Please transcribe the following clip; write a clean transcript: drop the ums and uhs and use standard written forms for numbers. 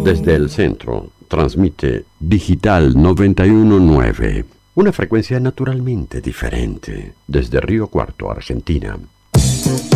Desde el centro, transmite Digital 919, una frecuencia naturalmente diferente, desde Río Cuarto, Argentina.